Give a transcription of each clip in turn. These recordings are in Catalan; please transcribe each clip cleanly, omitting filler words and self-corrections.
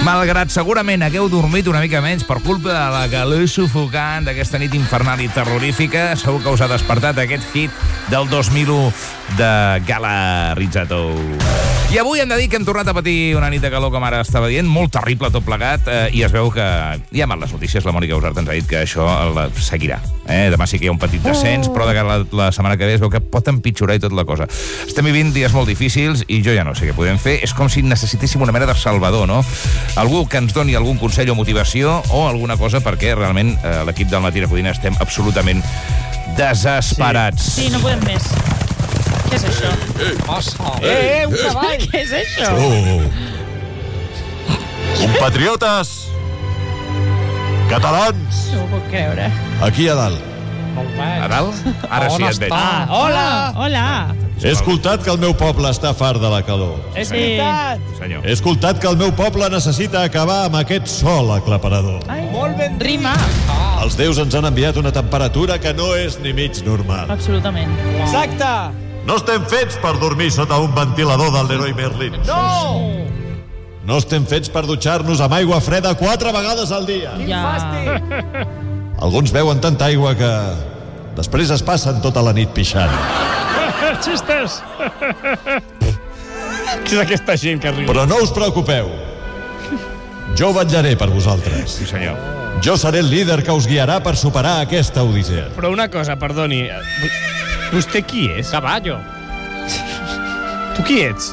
Malgrat segurament hagueu dormit una mica menys per culpa de la calor sufocant d'aquesta nit infernal i terrorífica, segur que us ha despertat aquest hit del 2001 de Gala Rizzato. I avui hem de dir que hem tornat a patir una nit de calor, com ara estava dient, molt terrible tot plegat, i es veu que hi ha males notícies. La Mònica Usart ens ha dit que això seguirà. Demà sí que hi ha un petit descens, però de cara la setmana que ve es veu que pot empitjorar i tota la cosa. Estem vivint dies molt difícils i jo ja no sé què podem fer. És com si necessitéssim una mena de salvador, no? Algú que ens doni algun consell o motivació o alguna cosa, perquè realment l'equip del Matí de Codina estem absolutament desesperats. Sí, no podem més. Què és això? Un cavall! Què és això? Compatriotes! Catalans! No ho puc creure. Aquí a dalt. A dalt? Ara sí et veig. Hola. He escoltat que el meu poble està fart de la calor. És veritat! Senyor. He escoltat que el meu poble necessita acabar amb aquest sol aclaparador. Molt ben dit. Rima. Els déus ens han enviat una temperatura que no és ni mig normal. Absolutament. Exacte! No estem fets per dormir sota un ventilador del Leroy Merlin. No! No estem fets per dutxar-nos amb aigua freda 4 vegades al dia. Ja. Fàstic! Alguns beuen tanta aigua que després es passen tota la nit pixant. Xistes! Què és aquesta gent que riu? Però no us preocupeu. Jo vetllaré per vosaltres. Sí, senyor. Jo seré el líder que us guiarà per superar aquesta odissea. Però una cosa, perdoni. Vostè qui és? Caballo. Tu qui ets?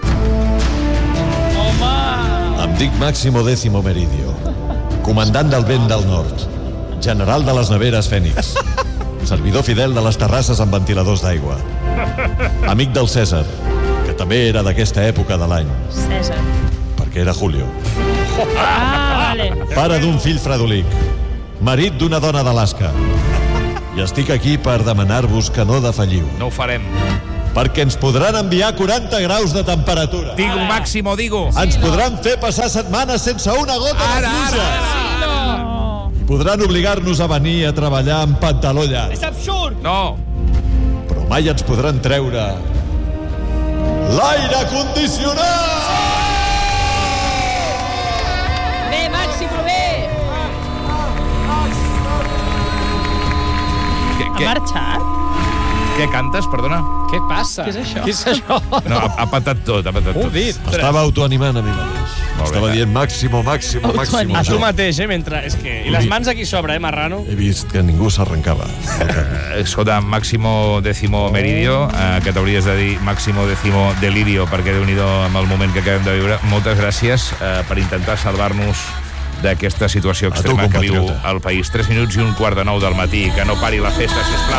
Em dic Máximo Décimo Meridio, comandant del vent del nord, general de les neveres Fènix, servidor fidel de les terrasses amb ventiladors d'aigua, amic del Cèsar, que també era d'aquesta època de l'any, Cèsar. perquè era Julio, Vale. pare d'un fill fredolic, marit d'una dona d'Alaska, i estic aquí per demanar-vos que no defalliu, No ho farem. perquè ens podran enviar 40 graus de temperatura. Digo, Máximo, digo. Ens podran fer passar setmanes sense una gota de pluja. No. I podran obligar-nos a venir a treballar amb pantaló llarg. És absurd! No. Però mai ens podran treure l'aire condicionat! Bé, Máximo, bé. Ha marxat? Què cantes, perdona? Què passa? Què és això? Què és això? No, ha patat tot, ha patat Ho tot. he dit. Estava autoanimant a mi mateix. Molt bé. Estava dient Máximo, Máximo, Máximo. A tu Jo mateix, mentre... És que... I les mans aquí sobre, Marrano? he vist que ningú s'arrencava. Escolta, Máximo Décimo Meridio, que t'hauries de dir Máximo Décimo Delirio, perquè Déu-n'hi-do amb el moment que acabem de viure. Moltes gràcies per intentar salvar-nos d'aquesta situació extrema que viu compatriota. el país. 3 minuts i 1:15 del matí. Que no pari la festa, sisplau.